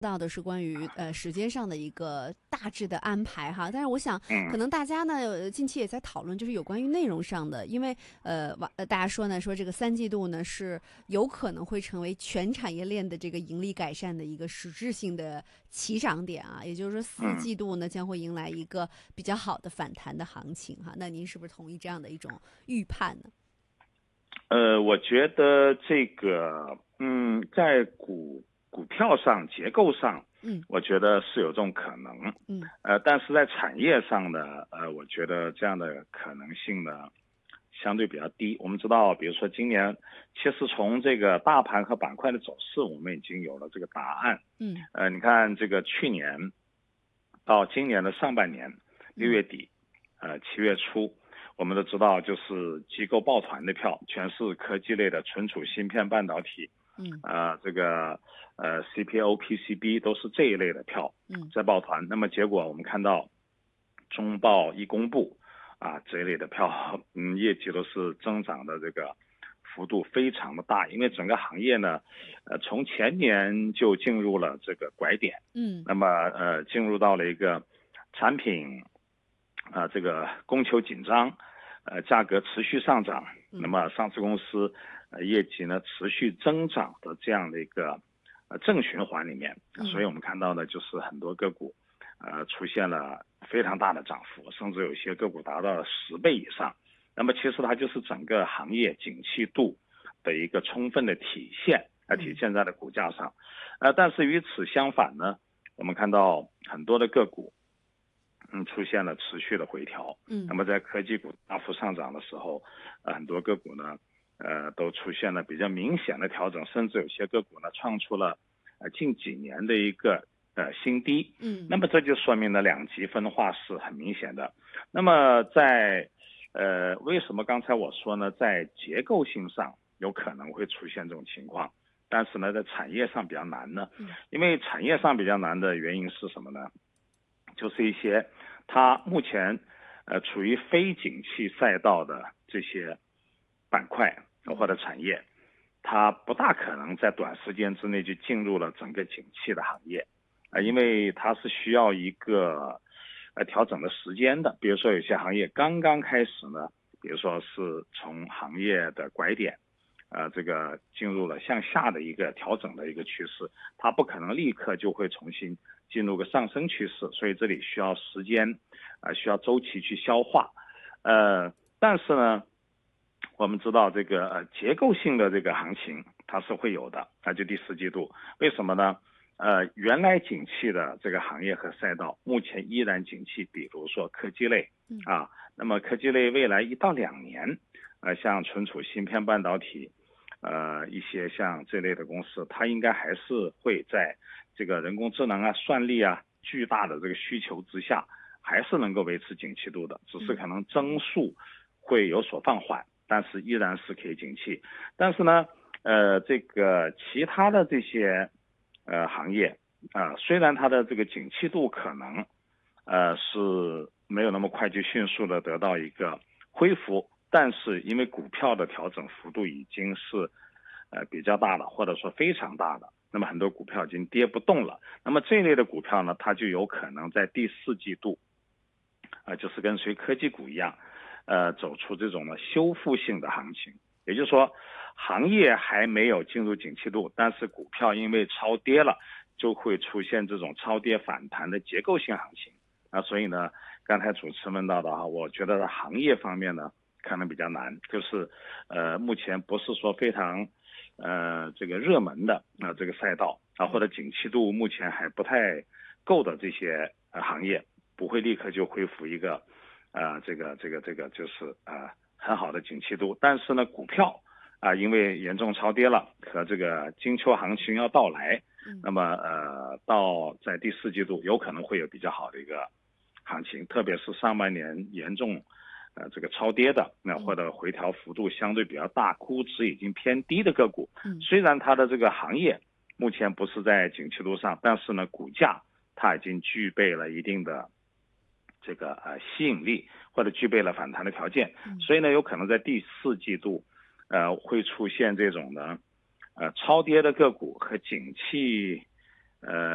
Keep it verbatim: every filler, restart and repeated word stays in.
到的是关于呃时间上的一个大致的安排哈，但是我想可嗯能大家呢呃近期也在讨论，就是有关于内容上的，因为呃网呃大家说呢说这个三季度呢是有可能会成为全产业链的这个盈利改善的一个实质性的起涨点啊，也就是说四嗯。 季度呢将会迎来一个比较好的反弹的行情哈，那您是不是同意这样的一种预判呢？ 呃，我觉得这个，嗯，在股股票上结构上， 嗯我觉得是有这种可能， 嗯呃，但是在产业上呢，呃，我觉得这样的可能性呢，相对比较低。我们知道，比如说今年，其实从这个大盘和板块的走势，我们已经有了这个答案。 嗯呃，你看这个去年到今年的上半年，六嗯月底，呃，七月初。我们都知道，就是机构抱团的票，全是科技类的，存储、芯片、半导体， 嗯呃，这个呃 C P O、P C B 都是这一类的票嗯在抱团。那么结果我们看到中报一公布，啊这一类的票，嗯，业绩都是增长的这个幅度非常的大，因为整个行业呢，呃，从前年就进入了这个拐点， 嗯那么呃，进入到了一个产品啊、这个供求紧张。呃，价格持续上涨，那嗯么上市公司呃业绩呢持续增长的这样的一个呃正循环里面，所嗯以我们看到呢，就是很多个股呃出现了非常大的涨幅，甚至有些个股达到了十倍以上。那么其实它就是整个行业景气度的一个充分的体现，呃，体嗯现在了股价上。呃，但是与此相反呢，我们看到很多的个股。嗯，出现了持续的回调。那嗯么在科技股大幅上涨的时候，呃，很多个股呢，呃，都出现了比较明显的调整，甚至有些个股呢，创出了呃近几年的一个呃新低。 嗯那么这就说明了两极分化是很明显的。那么在呃，为什么刚才我说呢，在结构性上有可能会出现这种情况，但是呢，在产业上比较难呢？ 嗯因为产业上比较难的原因是什么呢？就是一些它目前呃处于非景气赛道的这些板块或者产业，它不大可能在短时间之内就进入了整个景气的行业，呃，因嗯为它是需要一个呃调整的时间的。比如说有些行业刚刚开始呢，比如说是从行业的拐点。呃，这个进入了向下的一个调整的一个趋势，它不可能立刻就会重新进入个上升趋势，所以这里需要时间，啊、呃，需要周期去消化。呃，但是呢，我们知道这个呃结构性的这个行情它是会有的，那就第四季度，为什么呢？呃，原来景气的这个行业和赛道，目前依然景气，比如说科技类嗯啊，那么科技类未来一到两年，呃，像存储、芯片、半导体。呃，一些像这类的公司，它应该还是会在这个人工智能啊、算力啊巨大的这个需求之下，还是能够维持景气度的，只是嗯可能增速会有所放缓，但是依然是可以景气。但是呢，呃，这个其他的这些呃行业啊、呃，虽然它的这个景气度可能呃是没有那么快就迅速的得到一个恢复。但是因为股票的调整幅度已经是呃比较大了，或者说非常大了，那么很多股票已经跌不动了。那么这一类的股票呢，它就有可能在第四季度，啊、呃，就是跟随科技股一样，呃，走出这种的修复性的行情。也就是说，行业还没有进入景气度，但是股票因为超跌了，就会出现这种超跌反弹的结构性行情。啊，所以呢，刚才主持问到的哈，我觉得行业方面呢。可能比较难，就是呃，目前不是说非常呃这个热门的啊、呃、这个赛道啊，或者景气度目前还不太够的这些呃行业，不会立刻就恢复一个呃这个这个这个就是呃很好的景气度。但是呢，股票啊、呃，因为严重超跌了，和这个金秋行情要到来， 嗯那么呃到在第四季度有可能会有比较好的一个行情，特别是上半年严重。呃，这个超跌的，那或者回调幅度相对比较大，估值已经偏低的个股， 嗯虽然它的这个行业目前不是在景气度上，但是呢，股价它已经具备了一定的这个呃吸引力，或者具备了反弹的条件， 嗯所以呢，有可能在第四季度，呃，会出现这种的呃超跌的个股和景气，呃。